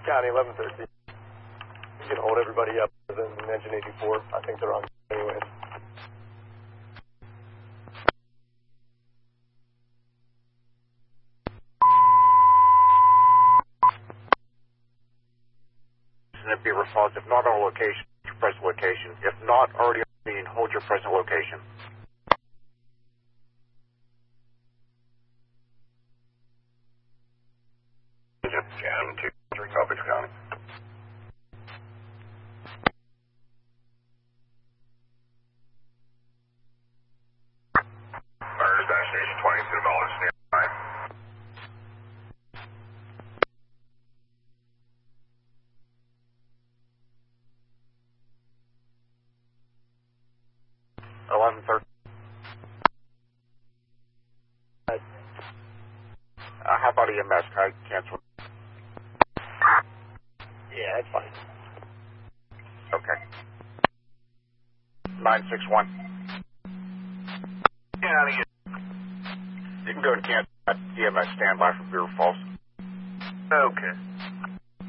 County 1113. You can hold everybody up other than Engine 84. I think they're on anyway. At Beaver Falls, if not on location, your present location. If not already on scene, hold your present location. Jam 2-3, Copage County. Dispatch Station 22 Dollars, stand by. How about EMS? Can I cancel? Yeah, that's fine. Okay. 961. County. You can go and cancel that EMS standby from Beaver Falls. Okay.